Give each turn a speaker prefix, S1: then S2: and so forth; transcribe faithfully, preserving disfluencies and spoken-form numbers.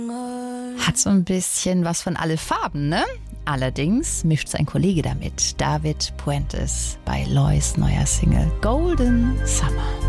S1: Hat so ein bisschen was von Alle Farben, ne? Allerdings mischt sein Kollege damit, David Puentes, bei Lois neuer Single Golden Summer.